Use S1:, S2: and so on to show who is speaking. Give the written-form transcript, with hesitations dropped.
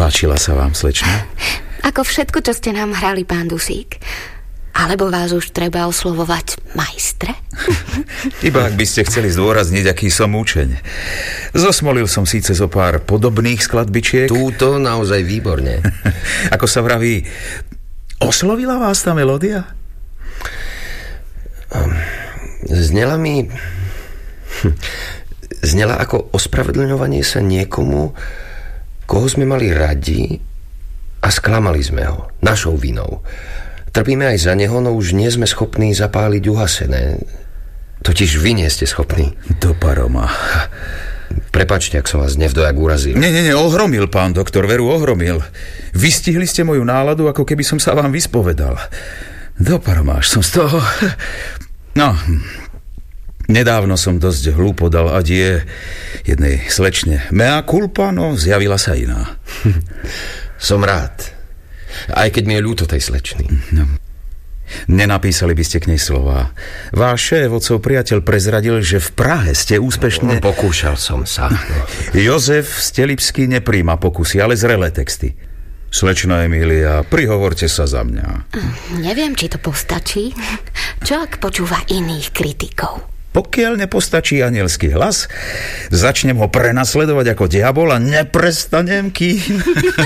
S1: Páčila sa vám, slečna?
S2: Ako všetko, čo ste nám hrali, pán Dusík. Alebo vás už treba oslovovať majstre?
S1: Iba ak by ste chceli zdôrazniť, aký som učeň. Zosmolil som síce zo pár podobných skladbičiek.
S3: Túto naozaj výborne.
S1: Ako sa vraví, oslovila vás tá melódia?
S3: Znela ako ospravedlňovanie sa niekomu, koho sme mali radi a sklamali sme ho, našou vinou. Trpíme aj za neho, no už nie sme schopní zapáliť uhasené. Totiž vy nie ste schopní.
S1: Do paroma.
S3: Prepáčte, ak som vás nevdojak urazil.
S1: Nie, ohromil, pán doktor, veru ohromil. Vystihli ste moju náladu, ako keby som sa vám vyspovedal. Do paroma, až som z toho... No, nedávno som dosť hlúpo dal adie jednej slečne. Mea culpa, no zjavila sa iná.
S3: Som rád. Aj keď mi je ľúto tej slečny.
S1: No. Nenapísali by ste k nej slová. Váš šéf, otcov priateľ, prezradil, že v Prahe ste úspešne...
S3: Pokúšal som sa.
S1: Jozef Stelipský nepríjma pokusy, ale zrelé texty. Slečna Emília, prihovorte sa za mňa.
S2: Neviem, či to postačí. Čo ak počúva iných kritikov?
S1: Pokiaľ nepostačí anielský hlas, začnem ho prenasledovať ako diabol a neprestanem kým...